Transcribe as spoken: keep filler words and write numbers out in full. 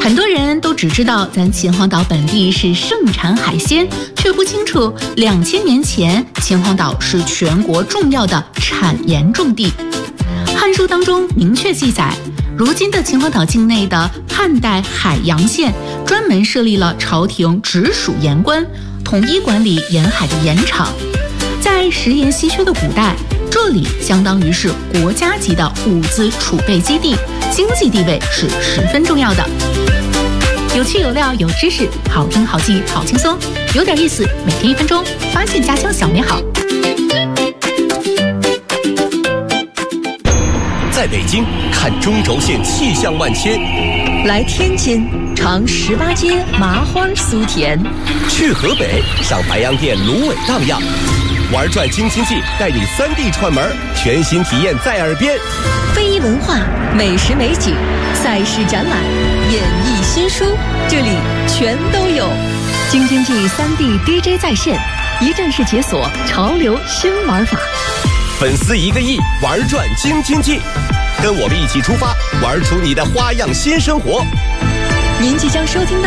很多人都只知道咱秦皇岛本地是盛产海鲜，却不清楚两千年前秦皇岛是全国重要的产盐重地。《汉书》当中明确记载，如今的秦皇岛境内的汉代海洋县专门设立了朝廷直属盐官，统一管理沿海的盐场。在食盐稀缺的古代，这里相当于是国家级的物资储备基地，经济地位是十分重要的。有趣有料有知识，好听好记好轻松，有点意思，每天一分钟，发现家乡小美好。 在北京看中轴线气象万千， 来天津尝十八街麻花酥甜， 去河北上白洋淀芦苇荡漾，玩转京津冀带你三 D 串门，全新体验在耳边。 非遗文化、美食美景、赛事展览、演艺新书，这里全都有。京津冀三 D D J 在线，一站式解锁潮流新玩法。 粉丝一个亿，玩转京津冀，跟我们一起出发，玩出你的花样新生活。 您即将收听到